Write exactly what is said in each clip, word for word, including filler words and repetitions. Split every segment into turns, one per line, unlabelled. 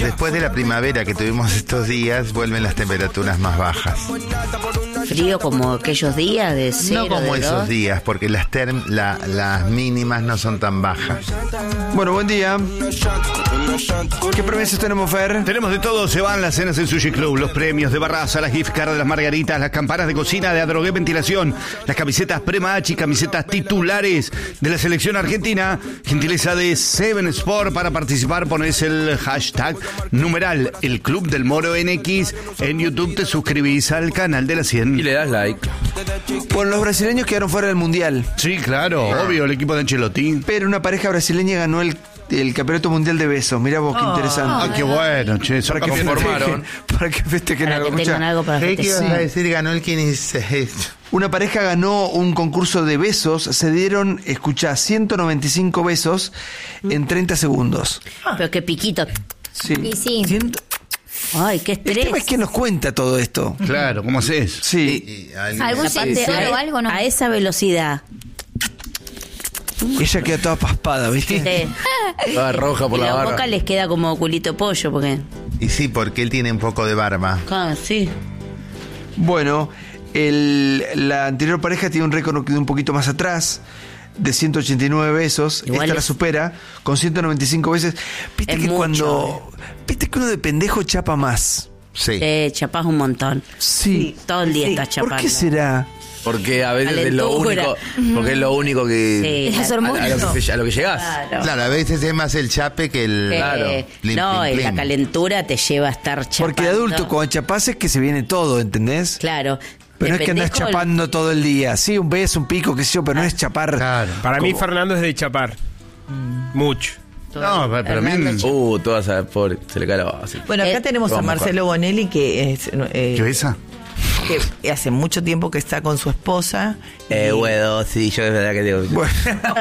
Después de la primavera que tuvimos estos días, vuelven las temperaturas más bajas.
Frío como aquellos días de cero,
No como
de
esos
dos.
días, porque las, term, la, las mínimas no son tan bajas.
Bueno, buen día. ¿Qué promesas tenemos, Fer?
Tenemos de todo, se van las cenas en Sushi Club, los premios de Barraza, las gift cards de las margaritas, las campanas de cocina de Adrogué Ventilación, las camisetas Premachi, camisetas titulares de la selección argentina, gentileza de Seven Sport. Para participar pones el hashtag numeral el Club del Moro N X, en YouTube te suscribís al canal de la cien.
Y le das like.
Bueno, los brasileños quedaron fuera del Mundial,
Sí, claro, obvio, el equipo de Ancelotti.
pero una pareja brasileña ganó el, el campeonato mundial de besos. Mirá vos, qué interesante.
Ah, qué bueno, che,
Para que
conformaron.
festejen, para que festejen
Para
algo.
que tengan
Escuchá,
algo para
¿Qué
festejar.
ibas a decir? Ganó el quince.
una pareja ganó un concurso de besos. Se dieron, escuchá, ciento noventa y cinco besos en treinta segundos.
Pero qué piquito.
Sí.
Y sí.
Ciento-
Ay, qué
El
estrés.
tema es que nos cuenta todo esto.
Claro, ¿cómo haces?
Sí.
Y alguien-
¿Algún
Aparte,
sensor
a,
o algo no?
a esa velocidad.
Ella queda toda paspada, ¿viste?
Sí.
Toda roja por
Y
la
la
barra.
boca les queda como culito pollo, porque.
Y sí, porque él tiene un poco de barba.
Ah, sí.
Bueno, el, la anterior pareja tiene un récord de un poquito más atrás, de ciento ochenta y nueve besos.
Igual
Esta la
es-
supera con ciento noventa y cinco veces. Viste
Es
que
mucho,
cuando. Viste que uno de pendejo chapa más.
Sí.
Te chapás un montón.
Sí.
Todo el día
Sí.
estás chapando.
¿Por qué será?
Porque a veces es lo
Calentura.
único. Porque es lo único que.
Sí.
Las
a, a
hormonas.
lo que, a lo que llegás.
Claro.
Claro, a veces es más el chape que el...
Eh,
Claro.
Plim,
no,
plim,
y la
plim.
calentura te lleva a estar chapando.
Porque de adulto, cuando chapás es que se viene todo, ¿entendés?
Claro.
Pero no
De
es que andás
pendejo,
chapando todo el día. Sí, un beso, un pico, qué sé yo, pero no es chapar.
Claro.
Para mí,
¿Cómo?
Fernando es de chapar. Mucho.
No, pero, pero a mí...
Hernando,
Uh, todas a pobre, se le cae la base.
Bueno, acá
Eh,
tenemos a
vamos,
Marcelo Bonelli, que es eh,
¿Qué besa?
que hace mucho tiempo que está con su esposa.
Eh,
y-
bueno, sí, yo de verdad que digo.
Bueno,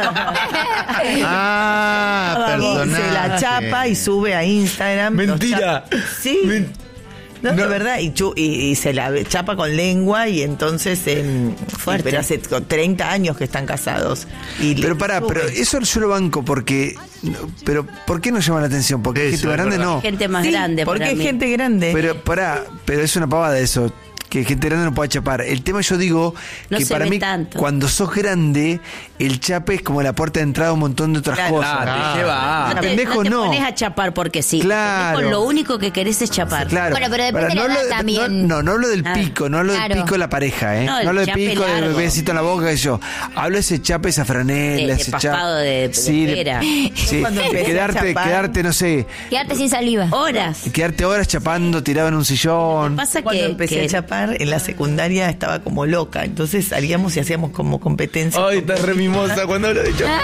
Ah,
y
personaje.
se la chapa y sube a Instagram. los
Mentira.
chap- Sí. No, de verdad, y, chu- y, y se la chapa con lengua y entonces, en,
Fuerte.
pero hace co- treinta años que están casados. Y le
pero pará,
sube.
pero eso yo lo banco porque. no, Pero, ¿por qué nos llama la atención? Porque
Eso,
gente más
es
grande
verdad.
no.
Gente más
Sí,
grande.
porque
para
es
mí.
gente grande.
Pero pará, pero es una pavada eso. Que gente grande no pueda chapar. El tema yo digo
No
que
se
para
ve
mí
tanto.
cuando sos grande el chape es como la puerta de entrada a un montón de otras
Claro.
cosas.
Ah, te lleva a.
No te,
pendejo,
no te
no.
pones a chapar porque sí.
Claro.
Con lo único que querés es chapar.
Claro.
Bueno, pero depende
Pará,
de la
hablo
edad
de-
también.
No, no, no hablo del
Ah.
pico, no hablo del
Claro.
pico de la pareja, ¿eh?
No,
No,
el
hablo del
chape
pico, del
largo.
besito en la boca, que yo. Hablo de ese chape, esa franela,
De- de
ese
paspado
chape.
de- de
sí,
pera.
sí,
Cuando
de
empecé a
quedarte,
chapar-
quedarte, no sé,
Quedarte sin saliva.
Horas.
quedarte horas chapando, tirado en un sillón.
Pasa
Cuando
que,
empecé
que-
a chapar en la secundaria estaba como loca, entonces salíamos y hacíamos como competencia.
Ay, estás re mimosa cuando hablo de chapar.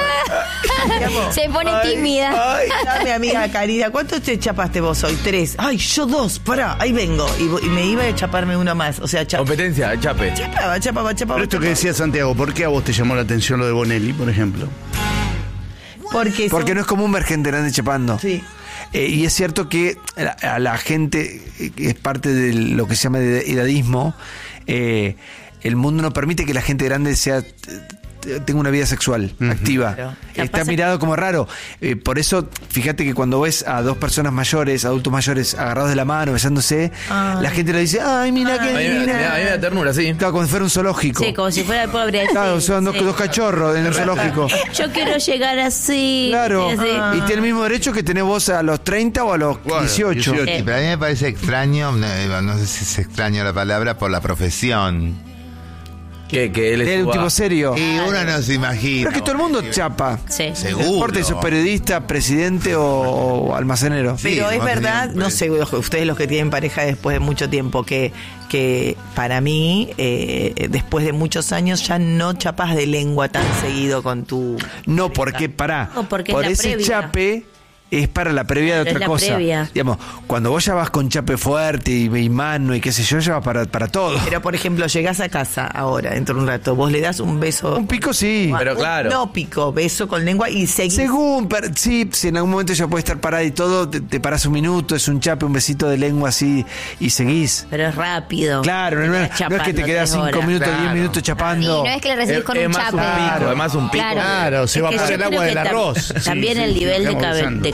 Se pone tímida.
Ay, dame, amiga Carida, ¿cuántos te chapaste vos hoy? Tres. Ay, yo dos, pará, ahí vengo. Y, vo- y me iba a chaparme una más. O sea, chap-
Competencia, chape.
chapaba, chapaba, chapaba.
Pero esto que
chapaba.
decía Santiago, ¿por qué a vos te llamó la atención lo de Bonelli, por ejemplo?
Porque,
Porque
son-
no es común ver gente grande chapando.
Sí.
Eh, y es cierto que a, a la gente, eh, que es parte de lo que se llama de edadismo, eh, el mundo no permite que la gente grande sea t- t- tenga una vida sexual activa.
Claro.
Está
Capaz-
mirado como raro. Eh, por eso, fíjate que cuando ves a dos personas mayores, adultos mayores, agarrados de la mano, besándose,
Ay.
la gente le dice, ay, mira
A
qué
mí, me- me da- a mí me da ternura, sí.
Claro, como si fuera un zoológico.
Sí, como si fuera el pobre.
Claro,
sí,
son dos,
sí.
dos cachorros en un zoológico.
Yo quiero llegar así.
Claro,
sí, así.
y tiene el mismo derecho que tenés vos a los treinta o a los
Bueno,
dieciocho.
dieciocho.
Sí, pero a mí me parece extraño, no, no sé si es extraño la palabra, por la profesión.
Que, que él
Es
es
un tipo serio.
Y uno no se imagina.
Pero es que todo el mundo chapa.
Sí.
Seguro.
No importa si sos periodista, presidente o, o almacenero.
Sí,
Pero es
vos
verdad,
tenías-
no sé, ustedes los que tienen pareja después de mucho tiempo, que, que para mí, eh, después de muchos años, ya no chapas de lengua tan seguido con tu...
No, porque pará.
No, porque
por
es la
ese
previa.
chape es para la previa de
Pero es
otra
la
cosa.
previa.
Digamos, cuando vos ya vas con chape fuerte y, y mano y qué sé yo, ya vas para, para todo.
Pero, por ejemplo, llegás a casa ahora, dentro de un rato, vos le das un beso...
Un pico sí.
Pero
un-
claro.
No pico, beso con lengua y seguís.
Según, per- sí, si en algún momento ya puede estar parada y todo, te, te parás un minuto, es un chape, un besito de lengua así y seguís.
Pero es rápido.
Claro, no, no es- no es que te quedas cinco minutos, diez minutos
Y
chapando.
no es que le recibís
Es-
con
es
un
más
chape.
un pico, es más un pico.
Claro.
Claro, se va
Es que
para
yo
el
creo
agua
que
del
tam-
arroz.
También
Sí,
el
sí,
nivel de,
estamos
cabe-
usando.
de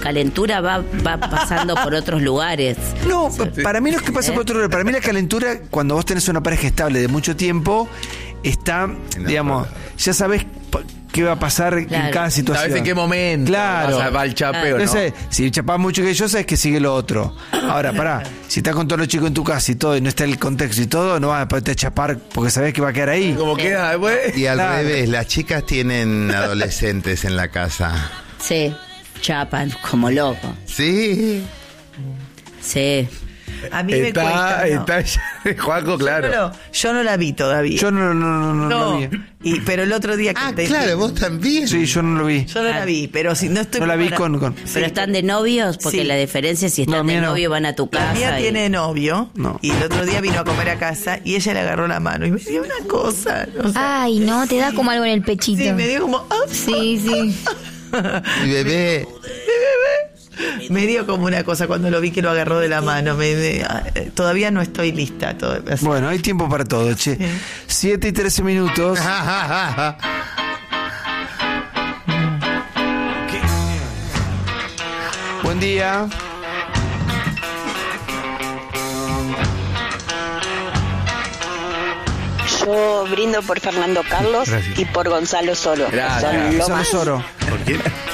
calentura va, va pasando por otros lugares.
No, para mí no es que pasa por otro lado. Para mí la calentura, cuando vos tenés una pareja estable de mucho tiempo, está, digamos, ya sabés qué va a pasar
Claro.
en cada situación.
¿Sabes en qué momento
Claro.
vas a- va el chapeo, no?
Entonces, si chapás mucho que yo, sabes que sigue lo otro. Ahora, pará, si estás con todos los chicos en tu casa y todo, y no está el contexto y todo, no vas a poderte chapar porque sabés que va a quedar ahí.
Como queda después.
Y al
Claro.
revés, las chicas tienen adolescentes en la casa.
Sí, chapan como loco.
Sí.
Sí.
A mí me
Está,
cuesta. no.
está, Juaco, claro.
Yo, no, yo no la vi todavía.
Yo no, no, no, no, no, lo vi.
Y, pero el otro día que
Ah,
te-
claro, vos también.
Sí, yo no lo vi.
Yo no la vi, pero si no estoy
No la vi
preparada-
con- con-
Sí,
Pero están de novios, porque
Sí.
la diferencia es si
No,
están de
mía no.
novio van a tu
La
casa.
mía
y-
tiene novio
No.
y el otro día vino a comer a casa y ella le agarró la mano y me dio una cosa. O sea,
Ay, no, te da como algo en el pechito.
sí, me dio como. ah,
Sí, sí.
Mi bebé.
Me dio como una cosa cuando lo vi que lo agarró de la mano. Me, me- ah, eh, todavía no estoy lista. todo- así.
Bueno, hay tiempo para todo, che. siete y trece minutos. Buen día.
Yo brindo por Fernando Carlos
Gracias.
y por Gonzalo Soro.
Gracias.
Son lo
Gonzalo
más.
Soro.
¿Por quién?